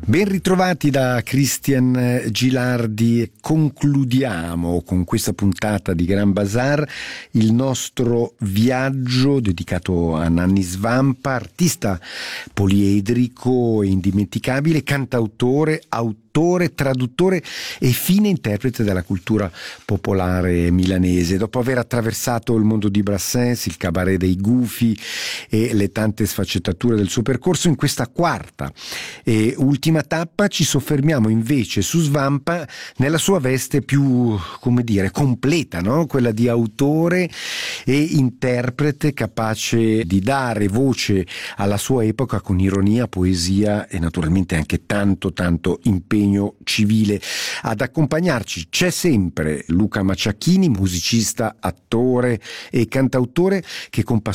Ben ritrovati da Christian Gilardi. Concludiamo con questa puntata di Gran Bazar il nostro viaggio dedicato a Nanni Svampa, artista poliedrico e indimenticabile, cantautore, autore, traduttore e fine interprete della cultura popolare milanese. Dopo aver attraversato il mondo di Brassens, il cabaret dei Gufi e le tante sfaccettature del suo percorso, in questa quarta e ultima tappa ci soffermiamo invece su Svampa nella sua veste più, come dire, completa, no? Quella di autore e interprete capace di dare voce alla sua epoca con ironia, poesia e naturalmente anche tanto impegno civile. Ad accompagnarci c'è sempre Luca Macciacchini, musicista, attore e cantautore che con